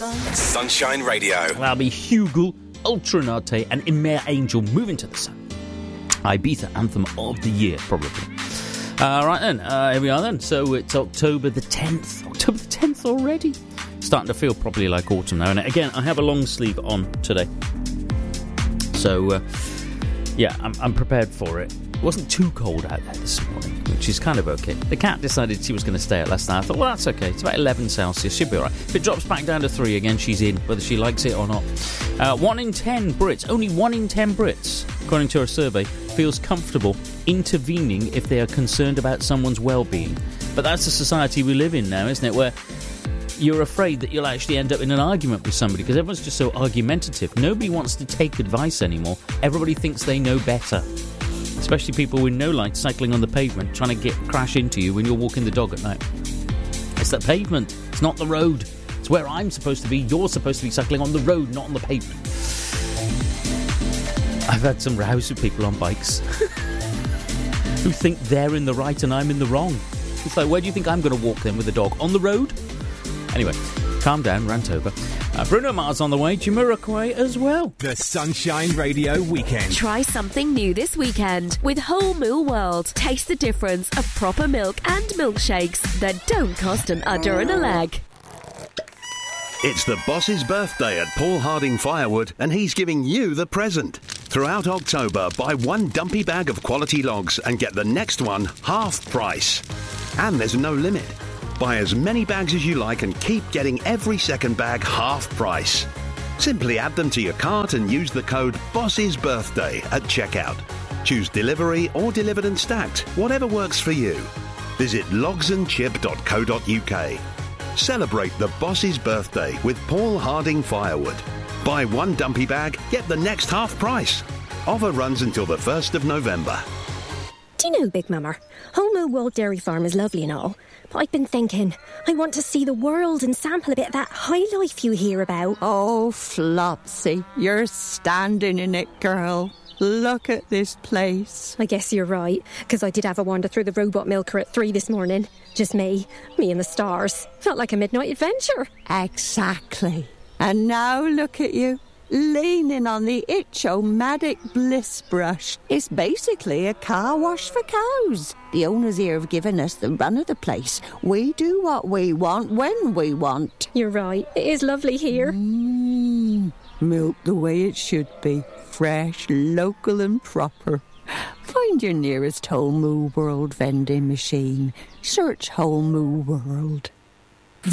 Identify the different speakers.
Speaker 1: Sunshine Radio.
Speaker 2: That'll be Hugel, Ultranate and Imer Angel, Moving to the Sun. Ibiza Anthem of the Year, probably. Right then, here we are then. So it's October the 10th. October the 10th already. Starting to feel properly like autumn now. And again, I have a long sleeve on today. So, yeah, I'm prepared for it. It wasn't too cold out there this morning, which is kind of okay. The cat decided she was going to stay out last night. I thought, well, that's okay. It's about 11 Celsius. She'll be all right. If it drops back down to 3 again, she's in, whether she likes it or not. 1 in 10 Brits, only 1 in 10 Brits, according to a survey, feels comfortable intervening if they are concerned about someone's well-being. But that's the society we live in now, isn't it, where you're afraid that you'll actually end up in an argument with somebody because everyone's just so argumentative. Nobody wants to take advice anymore. Everybody thinks they know better. Especially people with no lights cycling on the pavement trying to crash into you when you're walking the dog at night. It's the pavement. It's not the road. It's where I'm supposed to be. You're supposed to be cycling on the road, not on the pavement. I've had some rows with people on bikes who think they're in the right and I'm in the wrong. It's like, where do you think I'm going to walk then with the dog? On the road? Anyway, calm down, rant over. Bruno Mars on the way, Jamiroquai as well.
Speaker 1: The Sunshine Radio Weekend.
Speaker 3: Try something new this weekend with Whole Moo World. Taste the difference of proper milk and milkshakes that don't cost an udder and a leg.
Speaker 4: It's the boss's birthday at Paul Harding Firewood, and he's giving you the present. Throughout October, buy 1 dumpy bag of quality logs and get the next one half price. And there's no limit. Buy as many bags as you like and keep getting every second bag half price. Simply add them to your cart and use the code BOSS'sBirthday at checkout. Choose delivery or delivered and stacked, whatever works for you. Visit logsandchip.co.uk. Celebrate the boss's birthday with Paul Harding Firewood. Buy 1 dumpy bag, get the next half price. Offer runs until the 1st of November.
Speaker 5: Do you know, Big Mama, Whole Moo World Dairy Farm is lovely and all, but I've been thinking, I want to see the world and sample a bit of that high life you hear about.
Speaker 6: Oh, Flopsy, you're standing in it, girl. Look at this place.
Speaker 5: I guess you're right, because I did have a wander through the robot milker at 3 this morning. Just me and the stars. Felt like a midnight adventure.
Speaker 6: Exactly. And now look at you, leaning on the Itch-O-Matic Bliss brush. It's basically a car wash for cows. The owners here have given us the run of the place. We do what we want when we want.
Speaker 5: You're right. It is lovely here.
Speaker 6: Milk the way it should be. Fresh, local and proper. Find your nearest Whole Moo World vending machine. Search Whole Moo World.